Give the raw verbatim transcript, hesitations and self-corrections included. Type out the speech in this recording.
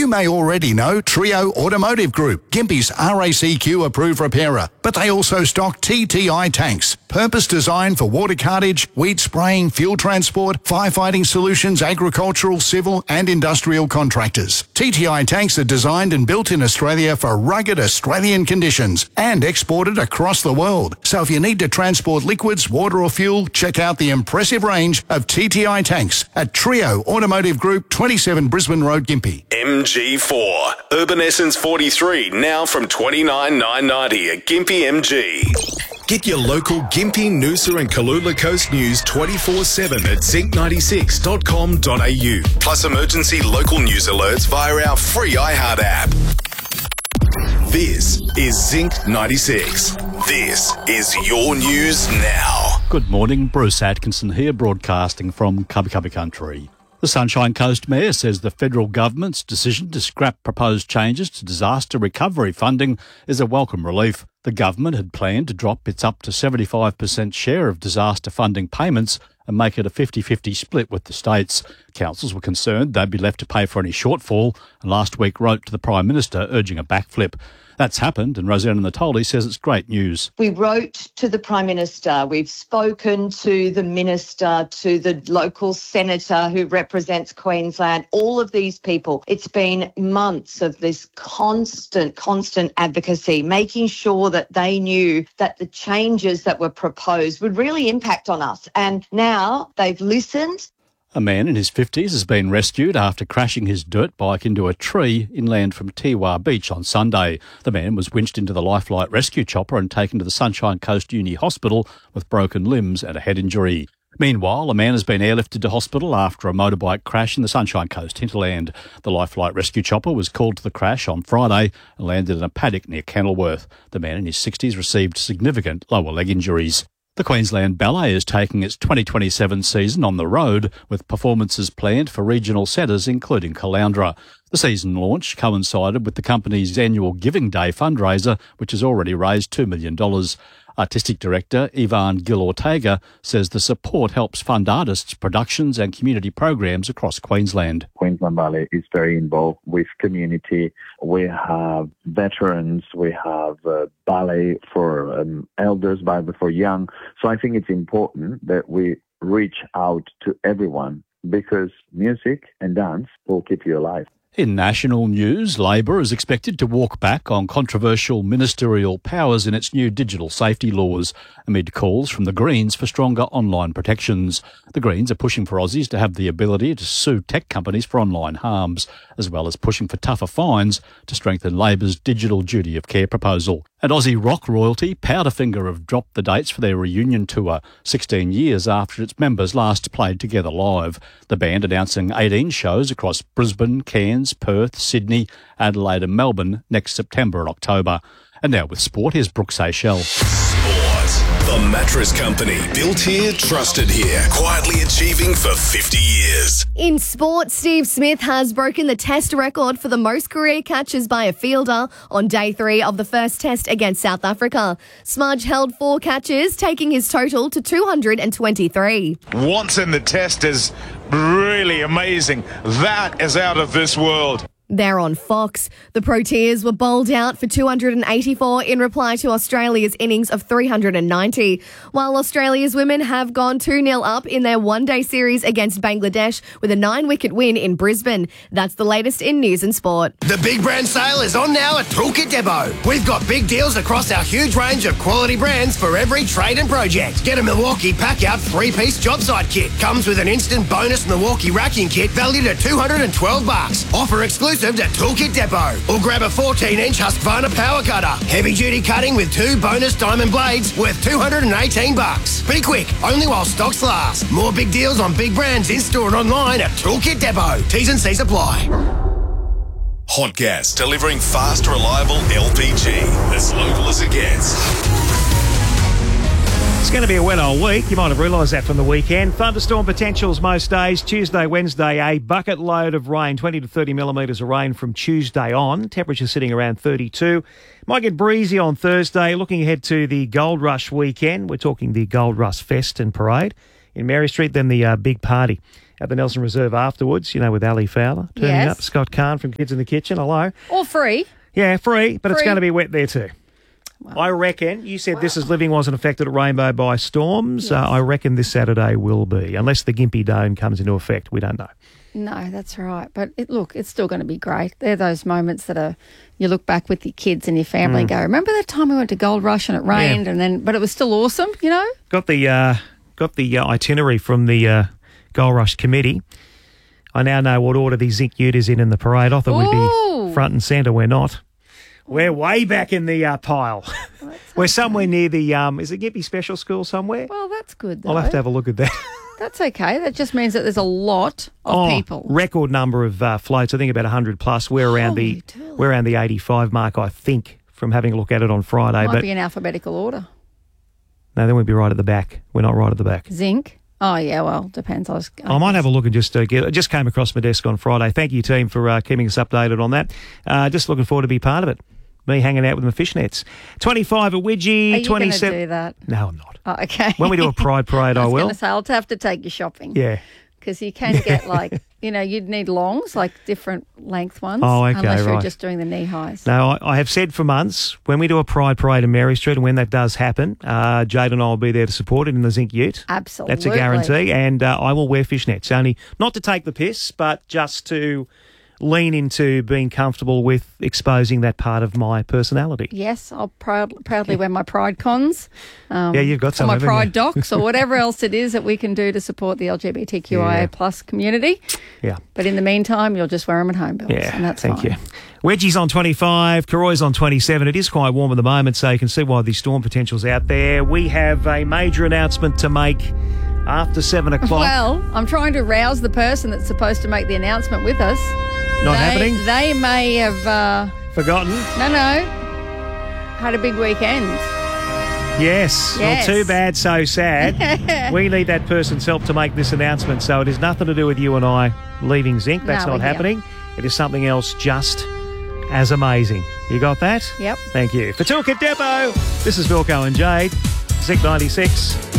You may already know Trio Automotive Group, Gympie's R A C Q approved repairer, but they also stock T T I tanks, purpose designed for water cartage, weed spraying, fuel transport, firefighting solutions, agricultural, civil and industrial contractors. T T I tanks are designed and built in Australia for rugged Australian conditions and exported across the world. So if you need to transport liquids, water or fuel, check out the impressive range of T T I tanks at Trio Automotive Group, twenty-seven Brisbane Road, Gympie. M G four. Urban Essence forty-three, now from twenty-nine thousand nine hundred ninety at Gympie M G. Get your local Gympie, Noosa and Kalula Coast news twenty-four seven at zinc ninety-six dot com dot a u. Plus emergency local news alerts via our free iHeart app. This is Zinc ninety-six. This is your news now. Good morning, Bruce Atkinson here, broadcasting from Cubby Cubby Country. The Sunshine Coast Mayor says the federal government's decision to scrap proposed changes to disaster recovery funding is a welcome relief. The government had planned to drop its up to seventy-five percent share of disaster funding payments and make it a fifty-fifty split with the states. Councils were concerned they'd be left to pay for any shortfall and last week wrote to the Prime Minister urging a backflip. That's happened, and Rosanna Natoli says it's great news. We wrote to the Prime Minister, we've spoken to the Minister, to the local senator who represents Queensland, all of these people. It's been months of this constant, constant advocacy, making sure that they knew that the changes that were proposed would really impact on us. And now they've listened. A man in his fifties has been rescued after crashing his dirt bike into a tree inland from Tiwa Beach on Sunday. The man was winched into the Lifelight rescue chopper and taken to the Sunshine Coast Uni Hospital with broken limbs and a head injury. Meanwhile, a man has been airlifted to hospital after a motorbike crash in the Sunshine Coast hinterland. The Lifelight rescue chopper was called to the crash on Friday and landed in a paddock near Kenilworth. The man in his sixties received significant lower leg injuries. The Queensland Ballet is taking its twenty twenty-seven season on the road with performances planned for regional centres including Caloundra. The season launch coincided with the company's annual Giving Day fundraiser, which has already raised two million dollars. Artistic Director Ivan Gil-Ortega says the support helps fund artists' productions and community programs across Queensland. Queensland Ballet is very involved with community. We have veterans, we have uh, ballet for um, elders, ballet for young. So I think it's important that we reach out to everyone because music and dance will keep you alive. In national news, Labor is expected to walk back on controversial ministerial powers in its new digital safety laws, amid calls from the Greens for stronger online protections. The Greens are pushing for Aussies to have the ability to sue tech companies for online harms, as well as pushing for tougher fines to strengthen Labor's digital duty of care proposal. And Aussie rock royalty Powderfinger have dropped the dates for their reunion tour, sixteen years after its members last played together live. The band announcing eighteen shows across Brisbane, Cairns, Perth, Sydney, Adelaide and Melbourne next September and October. And now with sport, here's Brooke Seychelles. Sport. The Mattress Company. Built here, trusted here. Quietly achieving for fifty years. In sport, Steve Smith has broken the test record for the most career catches by a fielder on day three of the first test against South Africa. Smudge held four catches, taking his total to two hundred twenty-three. What's in the test is really amazing. That is out of this world. There on Fox, the Proteas were bowled out for two hundred eighty-four in reply to Australia's innings of three hundred ninety, while Australia's women have gone two nil up in their one-day series against Bangladesh with a nine-wicket win in Brisbane. That's the latest in news and sport. The big brand sale is on now at Toolkit Depot. We've got big deals across our huge range of quality brands for every trade and project. Get a Milwaukee pack-out three-piece job site kit. Comes with an instant bonus Milwaukee racking kit valued at two hundred twelve bucks. Offer exclusive at Toolkit Depot. Or grab a fourteen inch Husqvarna power cutter. Heavy duty cutting with two bonus diamond blades worth two hundred eighteen bucks. Be quick, only while stocks last. More big deals on big brands in store and online at Toolkit Depot. T's and C's apply. Hot Gas, delivering fast, reliable L P G. As local as it gets. It's going to be a wet old week. You might have realised that from the weekend. Thunderstorm potentials most days. Tuesday, Wednesday, a bucket load of rain, twenty to thirty millimetres of rain from Tuesday on. Temperature sitting around thirty-two. Might get breezy on Thursday. Looking ahead to the Gold Rush weekend. We're talking the Gold Rush Fest and Parade in Mary Street, then the uh, big party at the Nelson Reserve afterwards, you know, with Ali Fowler turning Yes. up. Scott Kahn from Kids in the Kitchen. Hello. All free. Yeah, free, but it's Free. going to be wet there too. I reckon, you said This Is Living wasn't affected at Rainbow by storms. Yes. Uh, I reckon this Saturday will be, unless the Gympie Dome comes into effect. We don't know. No, that's right. But it, look, it's still going to be great. They're those moments that are you look back with your kids and your family and go, remember that time we went to Gold Rush and it rained, Yeah. and then but it was still awesome, you know? Got the uh, got the uh, itinerary from the uh, Gold Rush committee. I now know what order the Zinc Ute is in in the parade. I thought we'd Ooh. be front and centre. We're not. We're way back in the uh, pile. We're somewhere near the, um, is it Gympie Special School somewhere? Well, that's good, though. I'll have to have a look at that. That's okay. That just means that there's a lot of Oh, people. record number of uh, floats. I think about one hundred plus. We're around the Holy dooly. we're around the eighty-five mark, I think, from having a look at it on Friday. Might but be in alphabetical order. no, then we'd be right at the back. We're not right at the back. Zinc. Oh, yeah, well, depends. I, was, I might have a look and just uh, get. It just came across my desk on Friday. Thank you, team, for uh, keeping us updated on that. Uh, just looking forward to be part of it. Me hanging out with my fishnets. twenty-five at Widgie. Are you going to twenty-seven. do that? No, I'm not. Oh, okay. When we do a Pride Parade, I, I was will. going to say, I'll have to take you shopping. Yeah. Because you can get like, you know, you'd need longs, like different length ones. Oh, okay, Unless you're right. just doing the knee highs. No, I, I have said for months, when we do a Pride Parade in Mary Street, and when that does happen, uh, Jade and I will be there to support it in the Zinc Ute. Absolutely. That's a guarantee. And uh, I will wear fishnets, only not to take the piss, but just to lean into being comfortable with exposing that part of my personality. Yes, I'll proud, proudly wear my Pride cons. Um, Yeah, you've got or some, my haven't Pride you? docs or whatever else it is that we can do to support the L G B T Q I A Yeah. plus community. Yeah. But in the meantime, you'll just wear them at home, Bills. Yeah, and that's thank fine. you. Wedgie's on twenty-five, Karoy's on twenty-seven. It is quite warm at the moment, so you can see why the storm potential's out there. We have a major announcement to make after seven o'clock. Well, I'm trying to rouse the person that's supposed to make the announcement with us. Not they, happening? They may have, uh, Forgotten? no, no, had a big weekend. Yes. Yes. Well, too bad, so sad. We need that person's help to make this announcement, so it has nothing to do with you and I leaving Zinc. That's No, not we're here. happening. It is something else just as amazing. You got that? Yep. Thank you. For Toolkit Depot, this is Vilko and Jade, Zinc ninety-six.